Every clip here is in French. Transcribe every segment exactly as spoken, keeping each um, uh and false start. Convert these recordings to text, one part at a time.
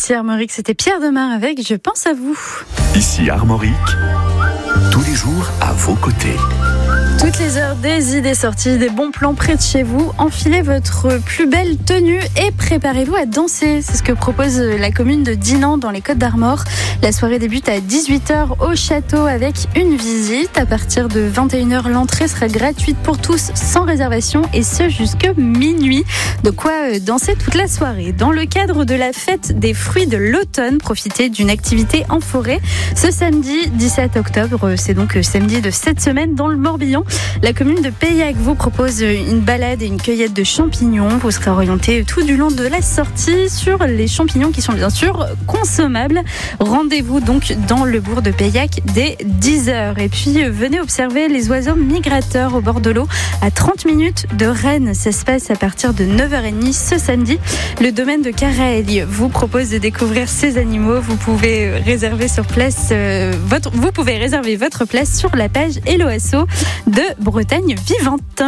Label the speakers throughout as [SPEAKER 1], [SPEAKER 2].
[SPEAKER 1] Ici Armorique, c'était Pierre Demar avec Je pense à vous.
[SPEAKER 2] Ici Armorique, tous les jours à vos côtés.
[SPEAKER 1] Toutes les heures, des idées sorties, des bons plans près de chez vous. Enfilez votre plus belle tenue et préparez-vous à danser. C'est ce que propose la commune de Dinan dans les Côtes-d'Armor. La soirée débute à dix-huit heures au château avec une visite. À partir de vingt et une heures, l'entrée sera gratuite pour tous, sans réservation, et ce jusque minuit. De quoi danser toute la soirée. Dans le cadre de la fête des fruits de l'automne, profitez d'une activité en forêt. Ce samedi dix-sept octobre, c'est donc samedi de cette semaine dans le Morbihan. La commune de Peillac vous propose une balade et une cueillette de champignons. Vous serez orienté tout du long de la sortie sur les champignons qui sont bien sûr consommables. Rendez-vous donc dans le bourg de Peillac dès dix heures. Et puis venez observer les oiseaux migrateurs au bord de l'eau à trente minutes de Rennes. Ça se passe à partir de neuf heures trente ce samedi. Le domaine de Caraëli vous propose de découvrir ces animaux. Vous pouvez réserver sur place euh, votre, vous pouvez réserver votre place sur la page Hello Asso de Bretagne Vivante.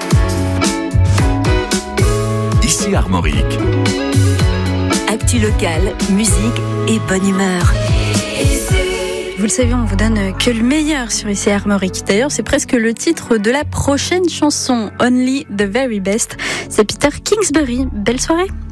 [SPEAKER 2] Ici Armorique.
[SPEAKER 3] Actu locale, musique et bonne humeur.
[SPEAKER 1] Vous le savez, on vous donne que le meilleur sur Ici Armorique. D'ailleurs, c'est presque le titre de la prochaine chanson, Only the Very Best. C'est Peter Kingsbury. Belle soirée.